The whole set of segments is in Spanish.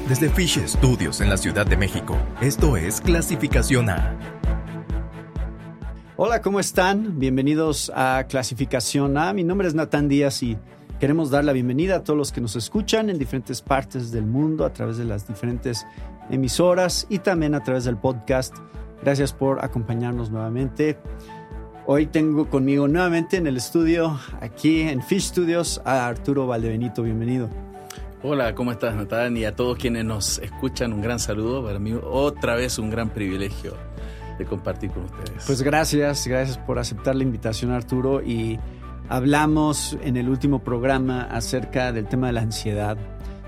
Desde Fish Studios en la Ciudad de México, esto es Clasificación A. Hola, ¿cómo están? Bienvenidos a Clasificación A. Mi nombre es Natán Díaz y queremos dar la bienvenida a todos los que nos escuchan en diferentes partes del mundo a través de las diferentes emisoras y también a través del podcast. Gracias por acompañarnos nuevamente. Hoy tengo conmigo nuevamente en el estudio, aquí en Fish Studios, a Arturo Valdebenito. Bienvenido. Hola, ¿cómo estás, Natán? Y a todos quienes nos escuchan, un gran saludo. Para mí, otra vez, un gran privilegio de compartir con ustedes. Pues gracias por aceptar la invitación, Arturo. Y hablamos en el último programa acerca del tema de la ansiedad.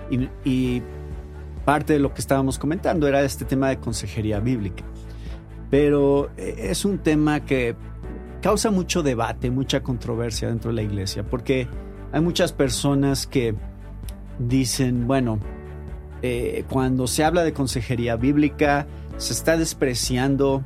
Y parte de lo que estábamos comentando era este tema de consejería bíblica. Pero es un tema que causa mucho debate, mucha controversia dentro de la iglesia, porque hay muchas personas que dicen, bueno, cuando se habla de consejería bíblica, se está despreciando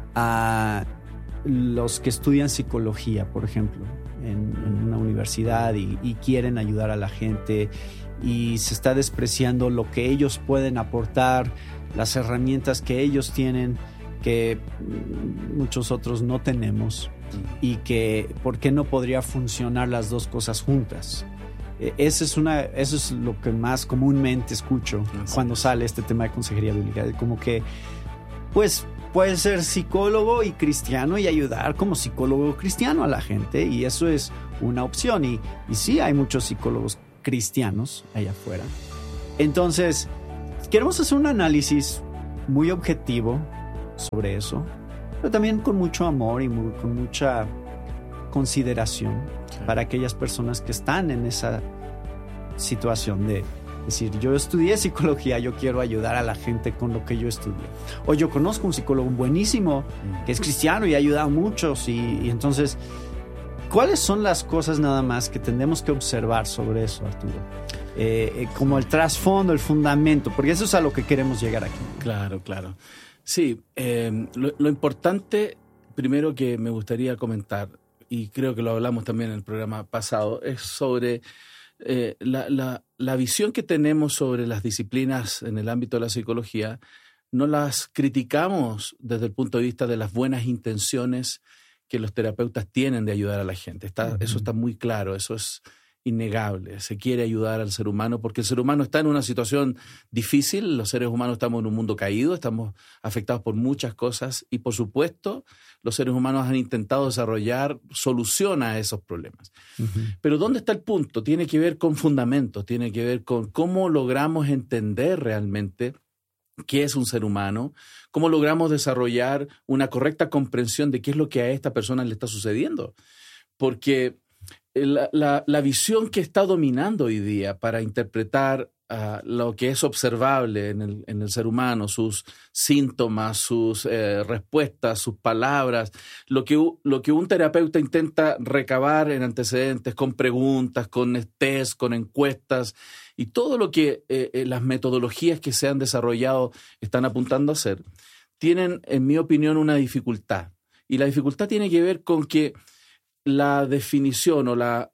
a los que estudian psicología, por ejemplo, en una universidad y quieren ayudar a la gente, y se está despreciando lo que ellos pueden aportar, las herramientas que ellos tienen, que muchos otros no tenemos, y que por qué no podría funcionar las dos cosas juntas. Eso es lo que más comúnmente escucho cuando sale este tema de consejería bíblica. Como que, pues, puedes ser psicólogo y cristiano y ayudar como psicólogo cristiano a la gente, y eso es una opción. Y sí, hay muchos psicólogos cristianos allá afuera. Entonces, queremos hacer un análisis muy objetivo sobre eso, pero también con mucho amor y con mucha consideración para aquellas personas que están en esa situación de decir, yo estudié psicología, yo quiero ayudar a la gente con lo que yo estudié. O yo conozco un psicólogo buenísimo que es cristiano y ha ayudado a muchos, y entonces, ¿cuáles son las cosas nada más que tenemos que observar sobre eso, Arturo? Como el trasfondo, el fundamento, porque eso es a lo que queremos llegar aquí. Claro. Sí, lo importante, primero, que me gustaría comentar, y creo que lo hablamos también en el programa pasado, es sobre la visión que tenemos sobre las disciplinas en el ámbito de la psicología. No las criticamos desde el punto de vista de las buenas intenciones que los terapeutas tienen de ayudar a la gente. Eso está muy claro, eso es innegable. Se quiere ayudar al ser humano porque el ser humano está en una situación difícil. Los seres humanos estamos en un mundo caído, estamos afectados por muchas cosas, y por supuesto los seres humanos han intentado desarrollar solución a esos problemas. Pero ¿dónde está el punto? Tiene que ver con fundamentos, tiene que ver con cómo logramos entender realmente qué es un ser humano, cómo logramos desarrollar una correcta comprensión de qué es lo que a esta persona le está sucediendo. Porque la visión que está dominando hoy día para interpretar lo que es observable en el ser humano, sus síntomas, sus respuestas, sus palabras, lo que un terapeuta intenta recabar en antecedentes con preguntas, con test, con encuestas, y todo lo que las metodologías que se han desarrollado están apuntando a hacer, tienen, en mi opinión, una dificultad. Y la dificultad tiene que ver con que la definición o la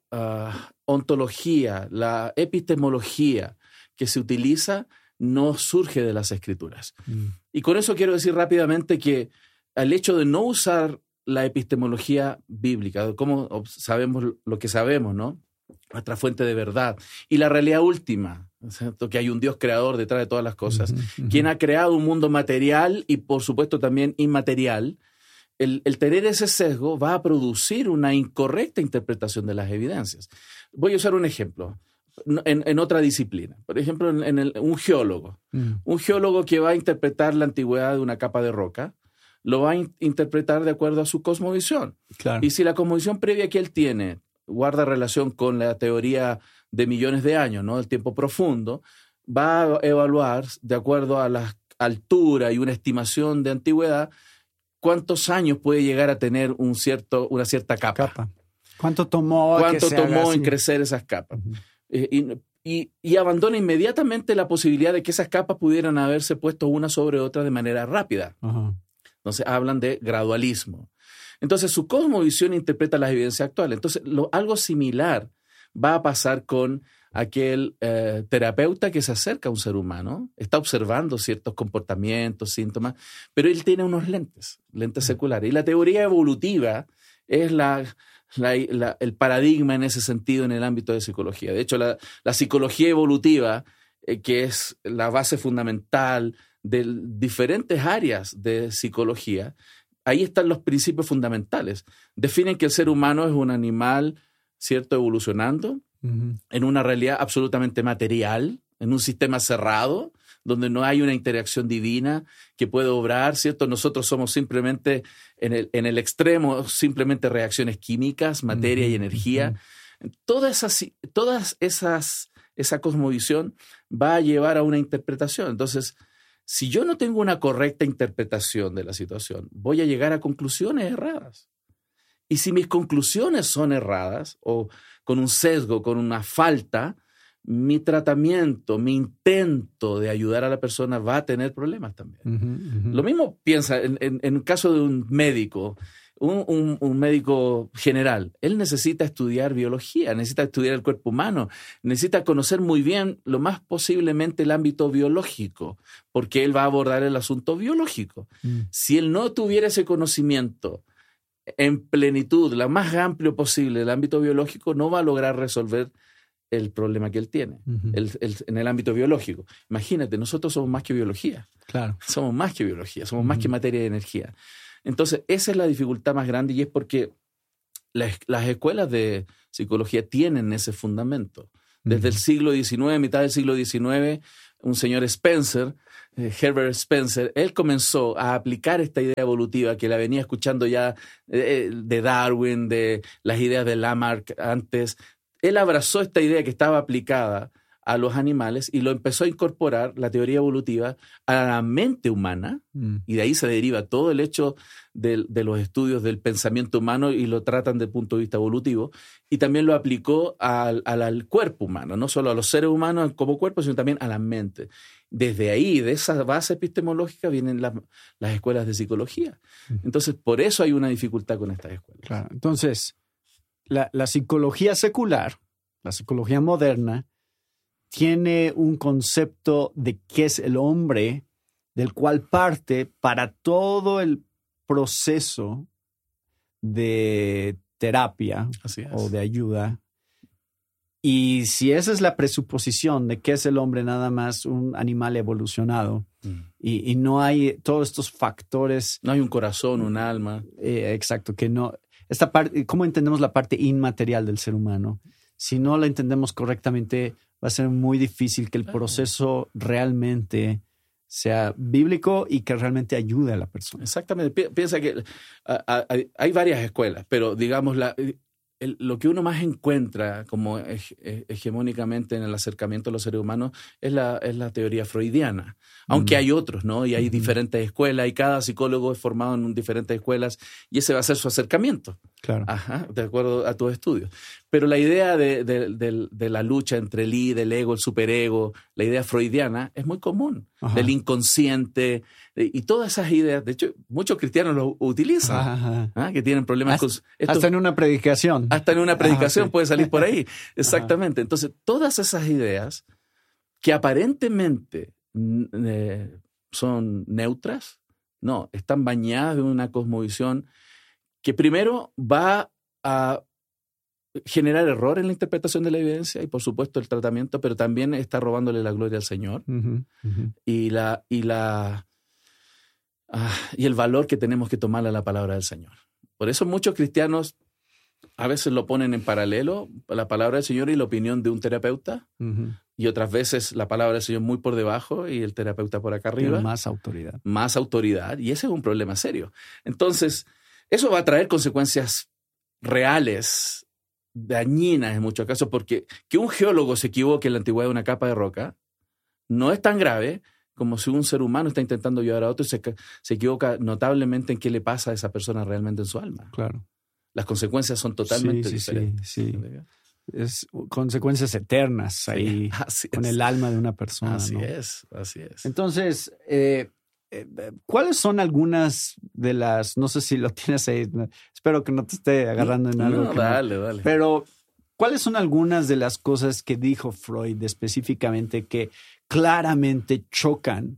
ontología, la epistemología que se utiliza no surge de las Escrituras. Y con eso quiero decir rápidamente que al hecho de no usar la epistemología bíblica, como sabemos lo que sabemos, ¿no? Nuestra fuente de verdad y la realidad última, ¿cierto? Que hay un Dios creador detrás de todas las cosas, quien ha creado un mundo material y por supuesto también inmaterial. El tener ese sesgo va a producir una incorrecta interpretación de las evidencias. Voy a usar un ejemplo en otra disciplina. Por ejemplo, un geólogo. Un geólogo que va a interpretar la antigüedad de una capa de roca, lo va a interpretar de acuerdo a su cosmovisión. Claro. Y si la cosmovisión previa que él tiene guarda relación con la teoría de millones de años, ¿no? El tiempo profundo, va a evaluar de acuerdo a la altura y una estimación de antigüedad cuántos años puede llegar a tener una cierta capa. ¿Cuánto tomó en crecer esas capas? Y abandona inmediatamente la posibilidad de que esas capas pudieran haberse puesto una sobre otra de manera rápida. Entonces hablan de gradualismo. Entonces su cosmovisión interpreta las evidencias actuales. Entonces algo similar va a pasar con aquel terapeuta que se acerca a un ser humano, está observando ciertos comportamientos, síntomas, pero él tiene unos lentes seculares. Y la teoría evolutiva es el paradigma en ese sentido en el ámbito de psicología. De hecho, la psicología evolutiva, que es la base fundamental de diferentes áreas de psicología, ahí están los principios fundamentales. Definen que el ser humano es un animal, ¿cierto?, evolucionando en una realidad absolutamente material, en un sistema cerrado, donde no hay una interacción divina que puede obrar, ¿cierto? Nosotros somos simplemente, en el extremo, simplemente reacciones químicas, materia y energía. Esa cosmovisión va a llevar a una interpretación. Entonces, si yo no tengo una correcta interpretación de la situación, voy a llegar a conclusiones erradas. Y si mis conclusiones son erradas o con un sesgo, con una falta, mi tratamiento, mi intento de ayudar a la persona va a tener problemas también. Lo mismo piensa en el caso de un médico, un médico general. Él necesita estudiar biología, necesita estudiar el cuerpo humano, necesita conocer muy bien, lo más posiblemente, el ámbito biológico, porque él va a abordar el asunto biológico. Si él no tuviera ese conocimiento en plenitud, lo más amplio posible del ámbito biológico, no va a lograr resolver el problema que él tiene en el ámbito biológico. Imagínate, nosotros somos más que biología. Claro. Somos más que biología, somos más que materia y energía. Entonces, esa es la dificultad más grande y es porque las escuelas de psicología tienen ese fundamento. Desde el siglo XIX, mitad del siglo XIX, un señor Spencer, Herbert Spencer, él comenzó a aplicar esta idea evolutiva que la venía escuchando ya de Darwin, de las ideas de Lamarck antes. Él abrazó esta idea que estaba aplicada a los animales y lo empezó a incorporar, la teoría evolutiva, a la mente humana, y de ahí se deriva todo el hecho de los estudios del pensamiento humano y lo tratan desde el punto de vista evolutivo, y también lo aplicó al cuerpo humano, no solo a los seres humanos como cuerpo, sino también a la mente. Desde ahí, de esa base epistemológica, vienen las escuelas de psicología. Entonces, por eso hay una dificultad con estas escuelas. Claro. Entonces, la psicología secular, la psicología moderna, tiene un concepto de qué es el hombre, del cual parte para todo el proceso de terapia o de ayuda. Y si esa es la presuposición de que es el hombre nada más un animal evolucionado y no hay todos estos factores. No hay un corazón, un alma. Exacto, que no. Esta parte, ¿cómo entendemos la parte inmaterial del ser humano? Si no la entendemos correctamente, va a ser muy difícil que el proceso realmente sea bíblico y que realmente ayude a la persona. Exactamente. Piensa que hay varias escuelas, pero digamos, lo que uno más encuentra como hegemónicamente en el acercamiento a los seres humanos es la teoría freudiana. Aunque hay otros, ¿no? Y hay diferentes escuelas y cada psicólogo es formado en diferentes escuelas y ese va a ser su acercamiento. Claro. Ajá, de acuerdo a tus estudios. Pero la idea de la lucha entre el id, el ego, el superego, la idea freudiana es muy común. Ajá. Del inconsciente y todas esas ideas. De hecho, muchos cristianos lo utilizan, que tienen problemas con esto. Hasta en una predicación. Hasta en una predicación sí. puede salir por ahí. Exactamente. Entonces, todas esas ideas que aparentemente son neutras, no, están bañadas de una cosmovisión que primero va a generar error en la interpretación de la evidencia y, por supuesto, el tratamiento, pero también está robándole la gloria al Señor y el valor que tenemos que tomarle a la palabra del Señor. Por eso muchos cristianos a veces lo ponen en paralelo, la palabra del Señor y la opinión de un terapeuta, y otras veces la palabra del Señor muy por debajo y el terapeuta por acá arriba. Tiene más autoridad. Más autoridad, y ese es un problema serio. Entonces, eso va a traer consecuencias reales, dañinas en muchos casos, porque que un geólogo se equivoque en la antigüedad de una capa de roca no es tan grave como si un ser humano está intentando ayudar a otro y se equivoca notablemente en qué le pasa a esa persona realmente en su alma. Claro. Las consecuencias son totalmente diferentes. Sí. Es consecuencias eternas ahí con el alma de una persona. Así ¿no? es. Entonces, ¿cuáles son algunas de las, no sé si lo tienes ahí, espero que no te esté agarrando en algo? No, dale. Pero, ¿cuáles son algunas de las cosas que dijo Freud específicamente que claramente chocan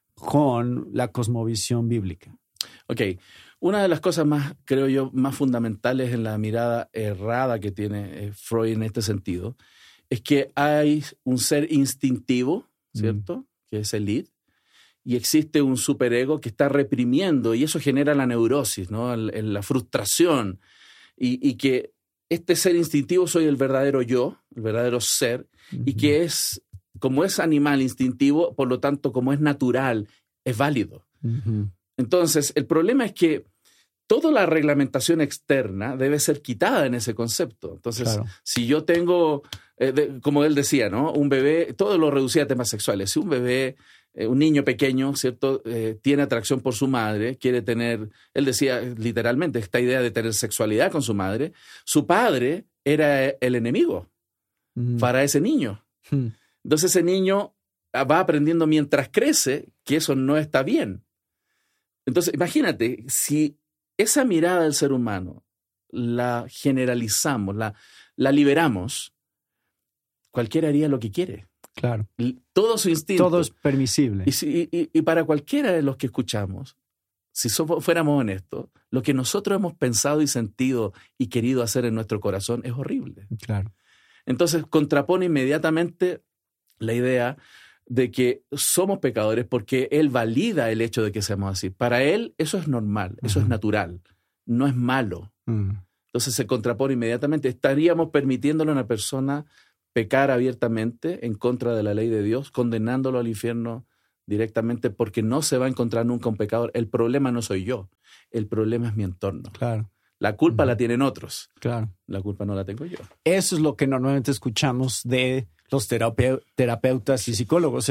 con la cosmovisión bíblica? Ok, una de las cosas más, creo yo, más fundamentales en la mirada errada que tiene Freud en este sentido, es que hay un ser instintivo, ¿cierto? Que es el id, y existe un superego que está reprimiendo, y eso genera la neurosis, ¿no? La frustración, y que este ser instintivo soy el verdadero yo, el verdadero ser, y que es, como es animal instintivo, por lo tanto, como es natural, es válido. Entonces, el problema es que toda la reglamentación externa debe ser quitada en ese concepto. Entonces, claro, si yo tengo, como él decía, ¿no? Un bebé, todo lo reducía a temas sexuales. Si un bebé, un niño pequeño, ¿cierto? Tiene atracción por su madre, quiere tener, él decía literalmente, esta idea de tener sexualidad con su madre, su padre era el enemigo para ese niño. Entonces ese niño va aprendiendo mientras crece que eso no está bien. Entonces, imagínate, si esa mirada del ser humano la generalizamos, la liberamos, cualquiera haría lo que quiere. Claro. Todo su instinto. Todo es permisible. Y para cualquiera de los que escuchamos, si fuéramos honestos, lo que nosotros hemos pensado y sentido y querido hacer en nuestro corazón es horrible. Claro. Entonces, contrapone inmediatamente la idea de que somos pecadores porque él valida el hecho de que seamos así. Para él eso es normal, eso es natural, no es malo. Entonces se contrapone inmediatamente. Estaríamos permitiéndole a una persona pecar abiertamente en contra de la ley de Dios, condenándolo al infierno directamente porque no se va a encontrar nunca un pecador. El problema no soy yo, el problema es mi entorno. Claro. La culpa la tienen otros. Claro. La culpa no la tengo yo. Eso es lo que normalmente escuchamos de los terapeutas y psicólogos.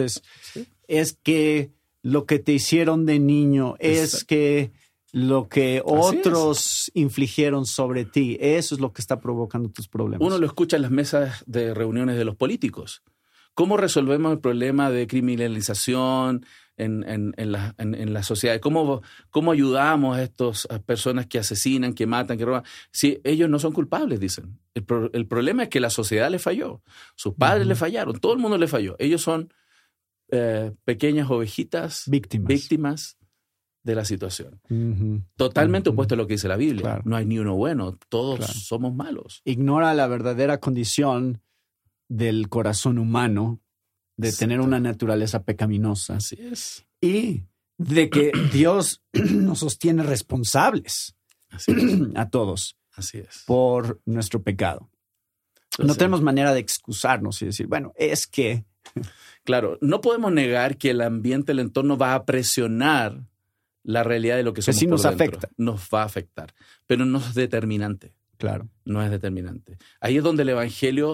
Es que lo que te hicieron de niño, es que lo que otros infligieron sobre ti, eso es lo que está provocando tus problemas. Uno lo escucha en las mesas de reuniones de los políticos. ¿Cómo resolvemos el problema de criminalización en la sociedad? ¿Cómo ayudamos a estas personas que asesinan, que matan, que roban? Si ellos no son culpables, dicen. El problema es que la sociedad les falló. Sus padres le fallaron. Todo el mundo le falló. Ellos son pequeñas ovejitas, víctimas de la situación. Totalmente opuesto a lo que dice la Biblia. Claro. No hay ni uno bueno. Todos somos malos. Ignora la verdadera condición del corazón humano, de tener una naturaleza pecaminosa. Así es. Y de que Dios nos sostiene responsables a todos. Así es. Por nuestro pecado. No tenemos manera de excusarnos y decir, bueno, es que... Claro, no podemos negar que el ambiente, el entorno va a presionar la realidad de lo que somos sí nos por dentro. Afecta. Nos va a afectar, pero no es determinante. Claro. No es determinante. Ahí es donde el Evangelio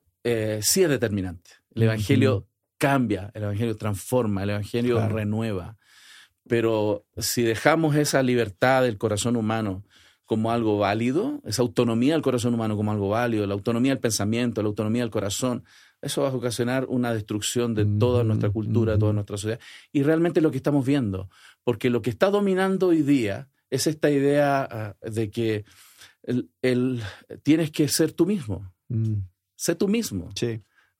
sí es determinante. El Evangelio cambia, el Evangelio transforma, el Evangelio renueva. Pero si dejamos esa libertad del corazón humano como algo válido, esa autonomía del corazón humano como algo válido, la autonomía del pensamiento, la autonomía del corazón, eso va a ocasionar una destrucción de toda nuestra cultura, de toda nuestra sociedad. Y realmente lo que estamos viendo, porque lo que está dominando hoy día es esta idea de que tienes que ser tú mismo. Sé tú mismo. Sí.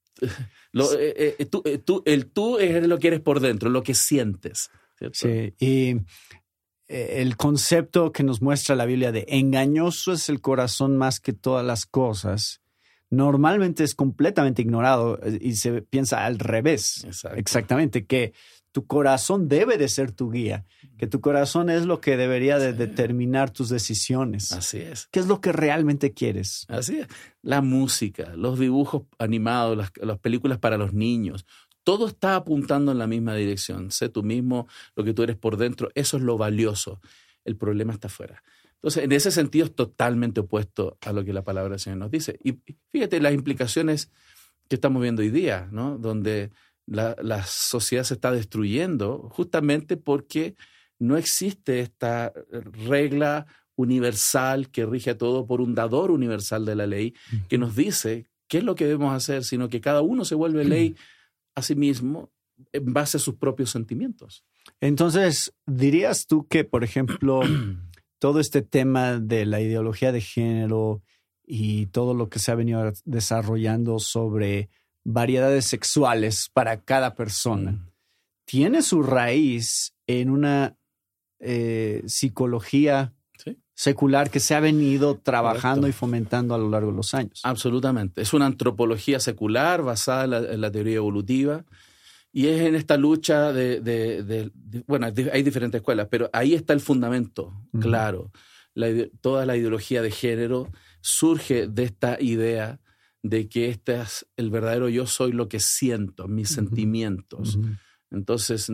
El tú es lo que eres por dentro, lo que sientes. ¿Cierto? Sí, y el concepto que nos muestra la Biblia de engañoso es el corazón más que todas las cosas, normalmente es completamente ignorado y se piensa al revés. Exacto. Exactamente, que tu corazón debe de ser tu guía, que tu corazón es lo que debería de determinar tus decisiones. Así es. ¿Qué es lo que realmente quieres? Así es. La música, los dibujos animados, las películas para los niños, todo está apuntando en la misma dirección. Sé tú mismo, lo que tú eres por dentro, eso es lo valioso. El problema está afuera. Entonces, en ese sentido es totalmente opuesto a lo que la palabra del Señor nos dice. Y fíjate las implicaciones que estamos viendo hoy día, ¿no? Donde la sociedad se está destruyendo justamente porque no existe esta regla universal que rige a todo por un dador universal de la ley que nos dice qué es lo que debemos hacer, sino que cada uno se vuelve ley a sí mismo en base a sus propios sentimientos. Entonces, ¿dirías tú que, por ejemplo, todo este tema de la ideología de género y todo lo que se ha venido desarrollando sobre variedades sexuales para cada persona, tiene su raíz en una psicología secular que se ha venido trabajando y fomentando a lo largo de los años. Absolutamente. Es una antropología secular basada en la teoría evolutiva y es en esta lucha bueno, hay diferentes escuelas, pero ahí está el fundamento, claro. Toda la ideología de género surge de esta idea de que el verdadero yo soy lo que siento, mis sentimientos. Entonces,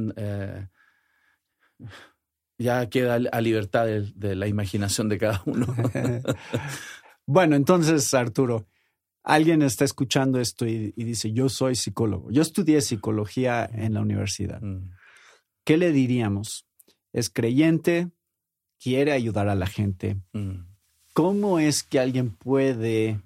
ya queda a libertad de la imaginación de cada uno. Bueno, entonces, Arturo, alguien está escuchando esto y dice, yo soy psicólogo. Yo estudié psicología en la universidad. ¿Qué le diríamos? Es creyente, quiere ayudar a la gente. ¿Cómo es que alguien puede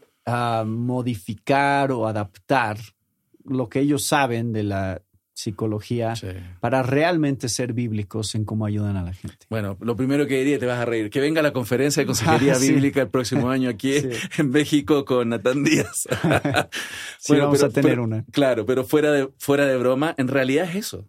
modificar o adaptar lo que ellos saben de la psicología para realmente ser bíblicos en cómo ayudan a la gente? Bueno, lo primero que diría, te vas a reír, que venga la conferencia de consejería bíblica el próximo año aquí en México con Natán Díaz. Bueno, vamos a tener una. Claro, pero fuera de broma, en realidad es eso,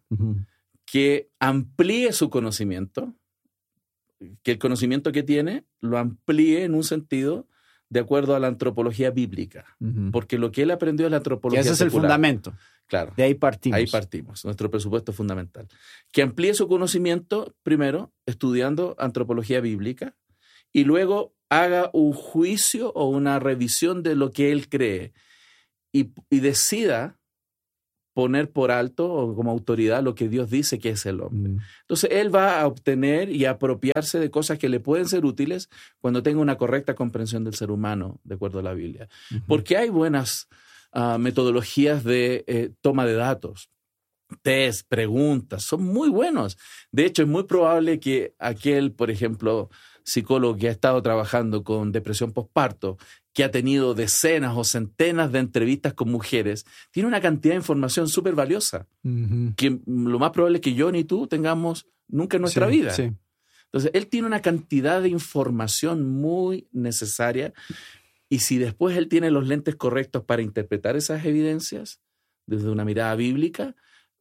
que amplíe su conocimiento, que el conocimiento que tiene lo amplíe en un sentido de acuerdo a la antropología bíblica, porque lo que él aprendió es la antropología secular. Ese es el fundamento. Claro. De ahí partimos. Ahí partimos. Nuestro presupuesto es fundamental. Que amplíe su conocimiento, primero, estudiando antropología bíblica, y luego haga un juicio o una revisión de lo que él cree y decida poner por alto o como autoridad lo que Dios dice que es el hombre. Entonces, él va a obtener y a apropiarse de cosas que le pueden ser útiles cuando tenga una correcta comprensión del ser humano, de acuerdo a la Biblia. Porque hay buenas metodologías de toma de datos, test, preguntas, son muy buenos. De hecho, es muy probable que aquel, por ejemplo, psicólogo que ha estado trabajando con depresión postparto, que ha tenido decenas o centenas de entrevistas con mujeres, tiene una cantidad de información súper valiosa, que lo más probable es que yo ni tú tengamos nunca en nuestra vida. Sí. Entonces, él tiene una cantidad de información muy necesaria, y si después él tiene los lentes correctos para interpretar esas evidencias desde una mirada bíblica,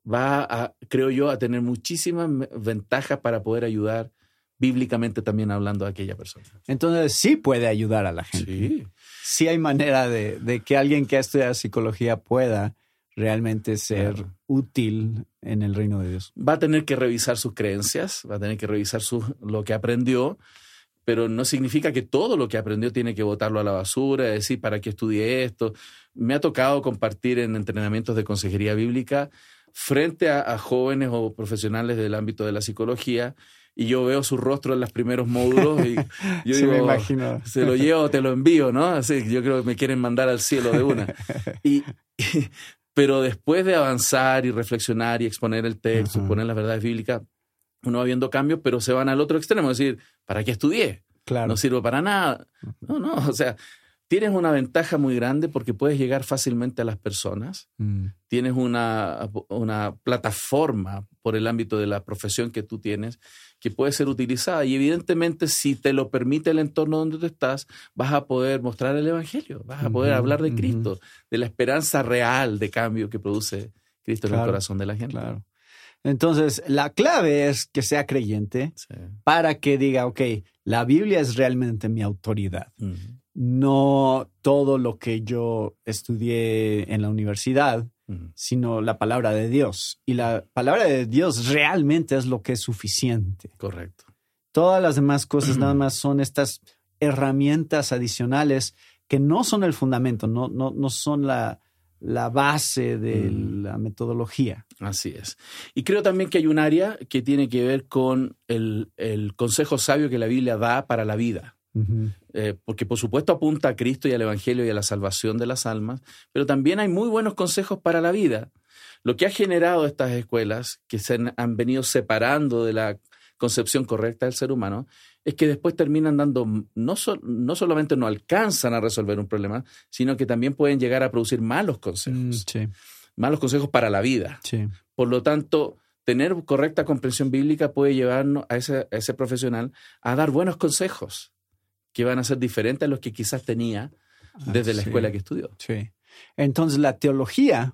va creo yo, a tener muchísimas ventajas para poder ayudar bíblicamente también hablando a aquella persona. Entonces sí puede ayudar a la gente. Sí hay manera de que alguien que ha estudiado psicología pueda realmente ser útil en el reino de Dios. Va a tener que revisar sus creencias, va a tener que revisar lo que aprendió, pero no significa que todo lo que aprendió tiene que botarlo a la basura, decir, ¿para qué estudié esto? Me ha tocado compartir en entrenamientos de consejería bíblica frente a jóvenes o profesionales del ámbito de la psicología, y yo veo su rostro en los primeros módulos y yo digo, me imagino. Se lo llevo o te lo envío, ¿no? Así, yo creo que me quieren mandar al cielo de una. Pero después de avanzar y reflexionar y exponer el texto, exponer las verdades bíblicas, uno va viendo cambios, pero se van al otro extremo, es decir, ¿para qué estudié? Claro. No sirvo para nada. No, o sea, tienes una ventaja muy grande porque puedes llegar fácilmente a las personas. Tienes una plataforma por el ámbito de la profesión que tú tienes que puede ser utilizada. Y evidentemente, si te lo permite el entorno donde tú estás, vas a poder mostrar el evangelio, vas a poder hablar de Cristo, de la esperanza real de cambio que produce Cristo en el corazón de la gente. Claro. Entonces, la clave es que sea creyente para que diga, ok, la Biblia es realmente mi autoridad. No todo lo que yo estudié en la universidad, sino la palabra de Dios. Y la palabra de Dios realmente es lo que es suficiente. Correcto. Todas las demás cosas nada más son estas herramientas adicionales que no son el fundamento, no son la base de la metodología. Así es. Y creo también que hay un área que tiene que ver con el consejo sabio que la Biblia da para la vida. Porque por supuesto apunta a Cristo y al Evangelio y a la salvación de las almas, pero también hay muy buenos consejos para la vida. Lo que ha generado estas escuelas, que se han venido separando de la concepción correcta del ser humano, es que después terminan dando, no solamente no alcanzan a resolver un problema, sino que también pueden llegar a producir malos consejos. Malos consejos para la vida. Por lo tanto, tener correcta comprensión bíblica puede llevarnos a ese profesional a dar buenos consejos que van a ser diferentes a los que quizás tenía desde la escuela que estudió. Sí. Entonces la teología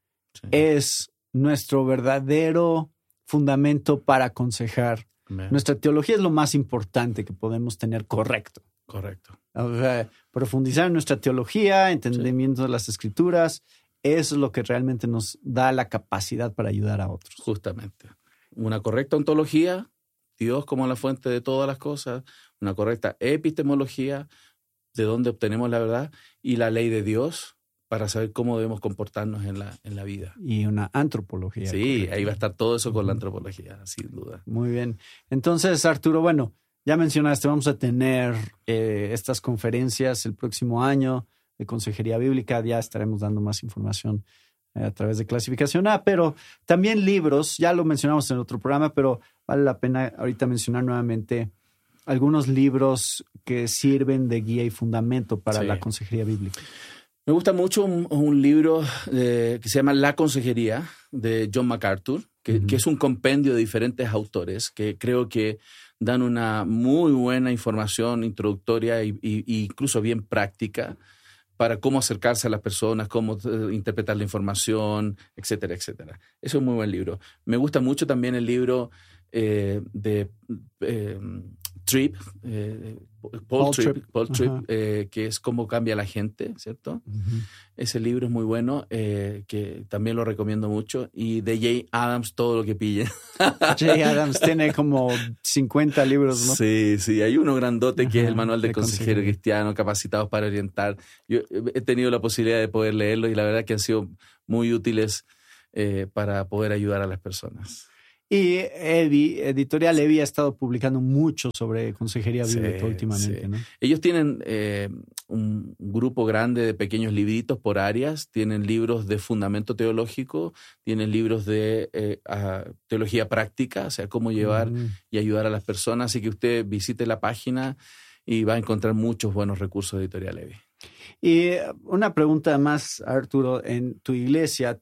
es nuestro verdadero fundamento para aconsejar. Bien. Nuestra teología es lo más importante que podemos tener correcto. Correcto. O sea, profundizar en nuestra teología, entendimiento de las escrituras, eso es lo que realmente nos da la capacidad para ayudar a otros. Justamente. Una correcta ontología, Dios como la fuente de todas las cosas, una correcta epistemología, de dónde obtenemos la verdad, y la ley de Dios para saber cómo debemos comportarnos en la vida. Y una antropología. Sí, correcta. ahí va a estar todo eso con la antropología, sin duda. Muy bien. Entonces, Arturo, bueno, ya mencionaste, vamos a tener estas conferencias el próximo año de Consejería Bíblica. Ya estaremos dando más información a través de Clasificación A, pero también libros. Ya lo mencionamos en otro programa, pero vale la pena ahorita mencionar nuevamente algunos libros que sirven de guía y fundamento para la Consejería Bíblica. Me gusta mucho un libro que se llama La Consejería, de John MacArthur, que es un compendio de diferentes autores que creo que dan una muy buena información introductoria y incluso bien práctica para cómo acercarse a las personas, cómo interpretar la información, etcétera, etcétera. Eso es un muy buen libro. Me gusta mucho también el libro de Tripp, Paul Tripp, que es Cómo cambia la gente, ¿cierto? Ese libro es muy bueno, que también lo recomiendo mucho. Y de Jay Adams, Todo lo que pille. Jay Adams tiene como 50 libros, ¿no? Sí, hay uno grandote que es el Manual de Consejero Cristiano, Capacitados para Orientar. Yo he tenido la posibilidad de poder leerlo y la verdad que han sido muy útiles para poder ayudar a las personas. Y Editorial Levi ha estado publicando mucho sobre consejería bíblica últimamente, ¿no? Ellos tienen un grupo grande de pequeños libritos por áreas. Tienen libros de fundamento teológico, tienen libros de teología práctica, o sea, cómo llevar y ayudar a las personas. Así que usted visite la página y va a encontrar muchos buenos recursos de Editorial Levi. Y una pregunta más, Arturo. En tu iglesia,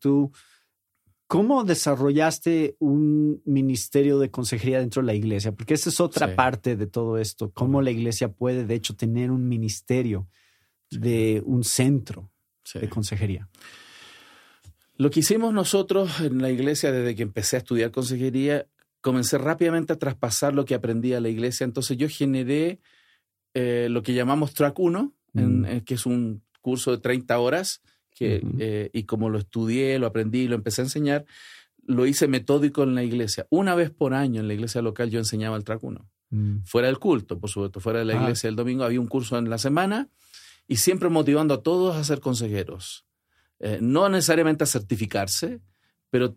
¿cómo desarrollaste un ministerio de consejería dentro de la iglesia? Porque esa es otra parte de todo esto. ¿Cómo la iglesia puede, de hecho, tener un ministerio de un centro de consejería? Lo que hicimos nosotros en la iglesia desde que empecé a estudiar consejería, comencé rápidamente a traspasar lo que aprendí a la iglesia. Entonces yo generé lo que llamamos Track 1, que es un curso de 30 horas, y como lo estudié, lo aprendí, lo empecé a enseñar, lo hice metódico en la iglesia. Una vez por año en la iglesia local yo enseñaba el Track 1. Fuera del culto, por supuesto, fuera de la iglesia el domingo había un curso en la semana y siempre motivando a todos a ser consejeros. No necesariamente a certificarse, pero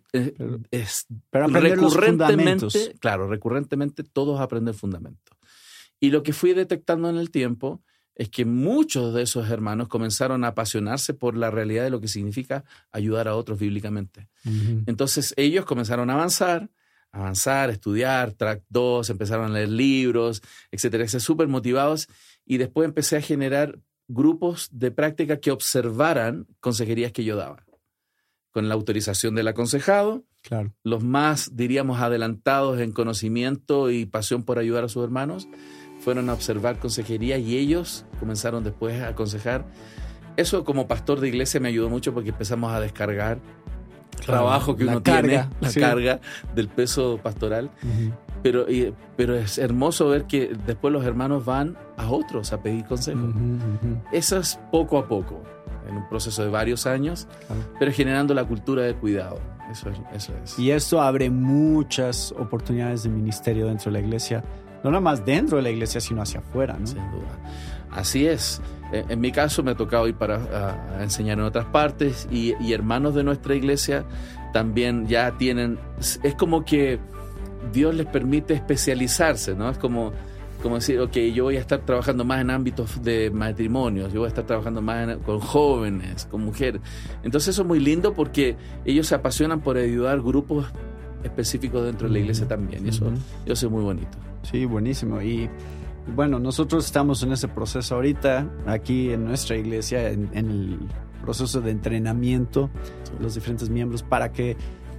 aprender los fundamentos. Recurrentemente todos aprender fundamentos. Y lo que fui detectando en el tiempo es que muchos de esos hermanos comenzaron a apasionarse por la realidad de lo que significa ayudar a otros bíblicamente. Entonces ellos comenzaron a avanzar, estudiar, Track 2, empezaron a leer libros, etcétera, súper motivados, y después empecé a generar grupos de práctica que observaran consejerías que yo daba. Con la autorización del aconsejado, los más, diríamos, adelantados en conocimiento y pasión por ayudar a sus hermanos, fueron a observar consejería y ellos comenzaron después a aconsejar. Eso como pastor de iglesia me ayudó mucho porque empezamos a descargar trabajo que uno tiene, la carga del peso pastoral. Pero es hermoso ver que después los hermanos van a otros a pedir consejo. Eso es poco a poco, en un proceso de varios años, pero generando la cultura de cuidado. Eso es. Y esto abre muchas oportunidades de ministerio dentro de la iglesia. No nada más dentro de la iglesia, sino hacia afuera, ¿no? Sin duda. Así es. En mi caso me ha tocado ir a enseñar en otras partes y hermanos de nuestra iglesia también ya tienen... Es como que Dios les permite especializarse, ¿no? Es como decir, yo voy a estar trabajando más en ámbitos de matrimonios, yo voy a estar trabajando más con jóvenes, con mujeres. Entonces eso es muy lindo porque ellos se apasionan por ayudar grupos específicos dentro de la iglesia también. Y eso es muy bonito. Sí, buenísimo. Y bueno, nosotros estamos en ese proceso ahorita, aquí en nuestra iglesia, en el proceso de entrenamiento de los diferentes miembros para que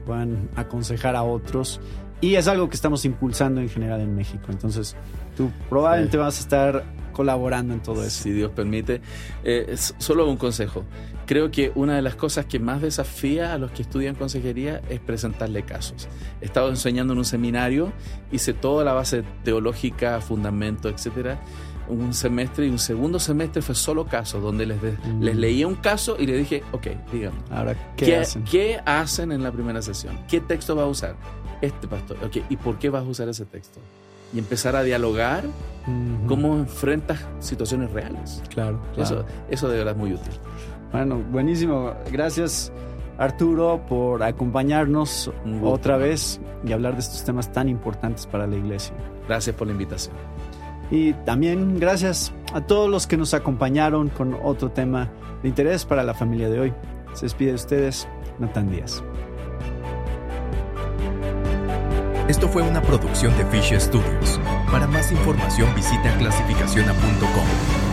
puedan aconsejar a otros. Y es algo que estamos impulsando en general en México. Entonces, tú probablemente vas a estar colaborando en todo eso. Si Dios permite. Solo un consejo. Creo que una de las cosas que más desafía a los que estudian consejería es presentarle casos. He estado enseñando en un seminario, hice toda la base teológica, fundamento, etcétera, un semestre, y un segundo semestre fue solo casos, donde les leía un caso y le dije, ok, díganme. Ahora, ¿qué hacen en la primera sesión? ¿Qué texto va a usar? Este pastor. Ok, ¿y por qué vas a usar ese texto? Y empezar a dialogar cómo enfrentas situaciones reales. Claro. Eso de verdad es muy útil. Bueno, buenísimo. Gracias, Arturo, por acompañarnos otra vez y hablar de estos temas tan importantes para la iglesia. Gracias por la invitación. Y también gracias a todos los que nos acompañaron con otro tema de interés para la familia de hoy. Se despide de ustedes, Natán Díaz. Esto fue una producción de Fish Studios. Para más información visita clasificaciona.com.